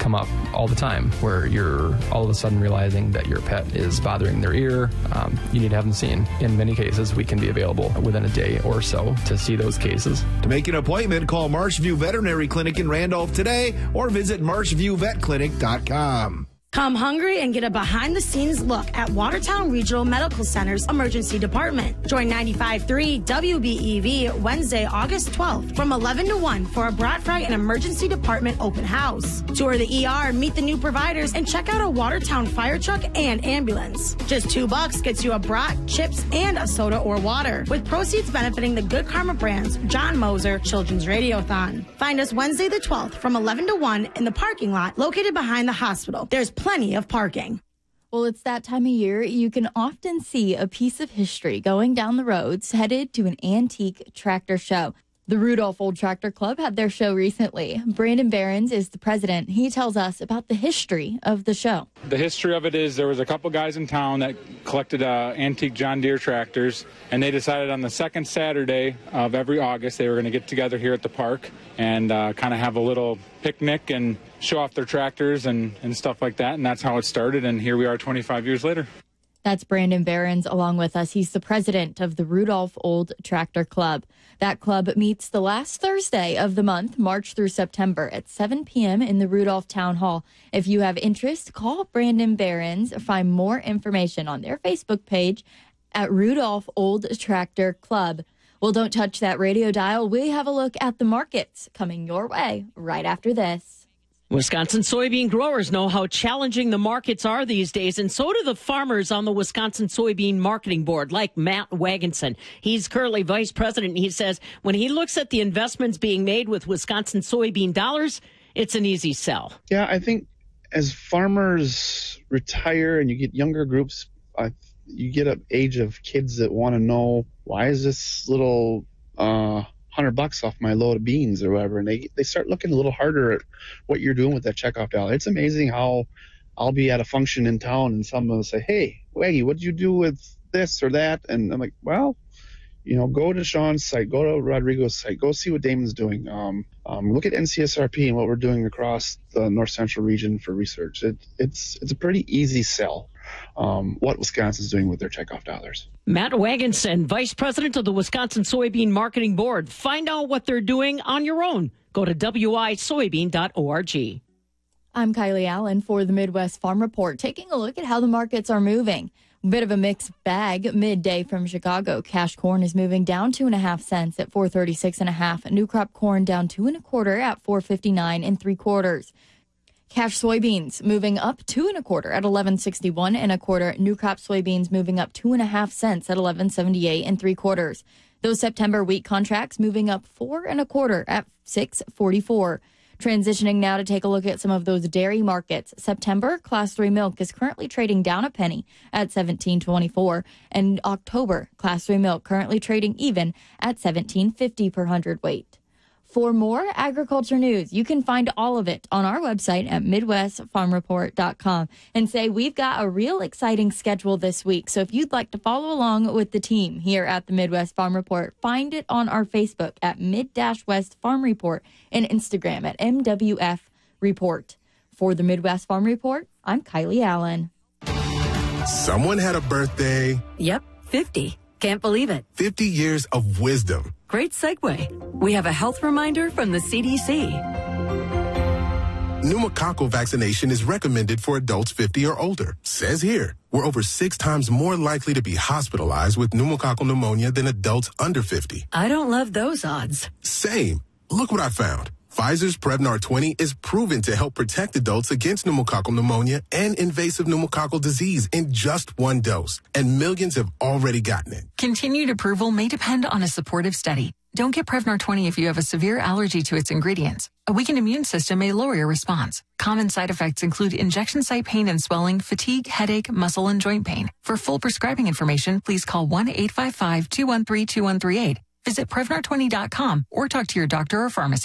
come up all the time where you're all of a sudden realizing that your pet is bothering their ear. You need to have them seen. In many cases, we can be available within a day or so to see those cases. To make an appointment, call Marshview Veterinary Clinic in Randolph today or visit marshviewvetclinic.com. Come hungry and get a behind-the-scenes look at Watertown Regional Medical Center's Emergency Department. Join 95.3 WBEV Wednesday, August 12th from 11 to 1 for a Brat Fry and Emergency Department open house. Tour the ER, meet the new providers, and check out a Watertown fire truck and ambulance. Just $2 gets you a brat, chips, and a soda or water, with proceeds benefiting the Good Karma Brands John Moser Children's Radiothon. Find us Wednesday the 12th from 11 to 1 in the parking lot located behind the hospital. There's plenty of parking. Well, it's that time of year. You can often see a piece of history going down the roads headed to an antique tractor show. The Rudolph Old Tractor Club had their show recently. Brandon Behrens is the president. He tells us about the history of the show. The history of it is there was a couple guys in town that collected antique John Deere tractors, and they decided on the second Saturday of every August they were going to get together here at the park and kind of have a little picnic and show off their tractors and stuff like that. And that's how it started, and here we are 25 years later. That's Brandon Behrens along with us. He's the president of the Rudolph Old Tractor Club. That club meets the last Thursday of the month, March through September, at 7 p.m. in the Rudolph Town Hall. If you have interest, call Brandon Behrens. Find more information on their Facebook page at Rudolph Old Tractor Club. Well, don't touch that radio dial. We have a look at the markets coming your way right after this. Wisconsin soybean growers know how challenging the markets are these days, and so do the farmers on the Wisconsin Soybean Marketing Board, like Matt Wagenson. He's currently vice president, and he says when he looks at the investments being made with Wisconsin soybean dollars, it's an easy sell. Yeah, I think as farmers retire and you get younger groups, you get an age of kids that want to know, why is this little $100 off my load of beans or whatever, and they start looking a little harder at what you're doing with that checkoff dollar. It's amazing how I'll be at a function in town and someone will say, "Hey, Waggy, what did you do with this or that?" And I'm like, well, go to Sean's site, go to Rodrigo's site, go see what Damon's doing. Look at NCSRP and what we're doing across the North Central region for research. It's a pretty easy sell. What Wisconsin's doing with their checkoff dollars. Matt Wagenson, Vice President of the Wisconsin Soybean Marketing Board. Find out what they're doing on your own. Go to wisoybean.org. I'm Kylie Allen for the Midwest Farm Report, taking a look at how the markets are moving. Bit of a mixed bag midday from Chicago. Cash corn is moving down 2.5 cents at $4.36.5. New crop corn down 2 1/4 at $4.59 3/4. Cash soybeans moving up 2 1/4 at $11.61 1/4. New crop soybeans moving up 2.5 cents at $11.78 3/4. Those September wheat contracts moving up 4 1/4 at $6.44. Transitioning now to take a look at some of those dairy markets. September Class 3 milk is currently trading down a penny at $17.24, and October Class 3 milk currently trading even at $17.50 per hundredweight. For more agriculture news, you can find all of it on our website at MidwestFarmReport.com. And say we've got a real exciting schedule this week. So if you'd like to follow along with the team here at the Midwest Farm Report, find it on our Facebook at Mid-West Farm Report and Instagram at MWF Report. For the Midwest Farm Report, I'm Kylie Allen. Someone had a birthday. Yep, 50. Can't believe it. 50 years of wisdom. Great segue. We have a health reminder from the CDC. Pneumococcal vaccination is recommended for adults 50 or older. Says here, we're over 6 times more likely to be hospitalized with pneumococcal pneumonia than adults under 50. I don't love those odds. Same. Look what I found. Pfizer's Prevnar 20 is proven to help protect adults against pneumococcal pneumonia and invasive pneumococcal disease in just 1 dose. And millions have already gotten it. Continued approval may depend on a supportive study. Don't get Prevnar 20 if you have a severe allergy to its ingredients. A weakened immune system may lower your response. Common side effects include injection site pain and swelling, fatigue, headache, muscle, and joint pain. For full prescribing information, please call 1-855-213-2138. Visit Prevnar20.com or talk to your doctor or pharmacist.